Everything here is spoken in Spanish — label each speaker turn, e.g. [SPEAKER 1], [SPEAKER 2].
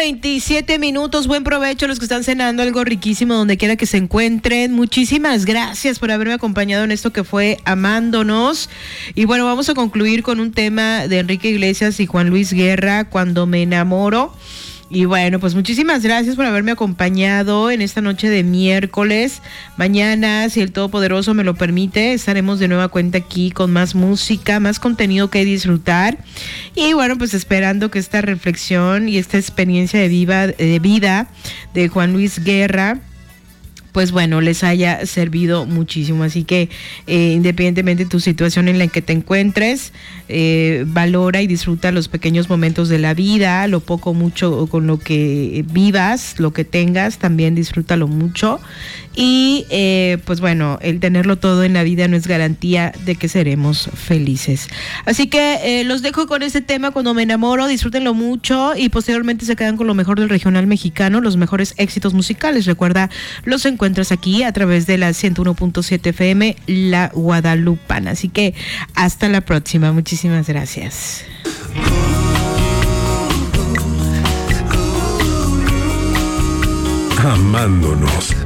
[SPEAKER 1] 9:27. Buen provecho a los que están cenando algo riquísimo donde quiera que se encuentren. Muchísimas gracias por haberme acompañado en esto que fue Amándonos. Y bueno, vamos a concluir con un tema de Enrique Iglesias y Juan Luis Guerra, Cuando me enamoro. Y bueno, pues muchísimas gracias por haberme acompañado en esta noche de miércoles. Mañana, si el Todopoderoso me lo permite, estaremos de nueva cuenta aquí con más música, más contenido que disfrutar. Y bueno, pues esperando que esta reflexión y esta experiencia de vida de Juan Luis Guerra, pues bueno, les haya servido muchísimo. Así que independientemente de tu situación en la que te encuentres, valora y disfruta los pequeños momentos de la vida, lo poco, mucho con lo que vivas, lo que tengas, también disfrútalo mucho. Y pues bueno, el tenerlo todo en la vida no es garantía de que seremos felices. Así que los dejo con este tema, Cuando me enamoro. Disfrútenlo mucho y posteriormente se quedan con lo mejor del regional mexicano, los mejores éxitos musicales. Recuerda, los encuentras aquí a través de la 101.7 FM, La Guadalupana. Así que hasta la próxima. Muchísimas gracias.
[SPEAKER 2] Amándonos.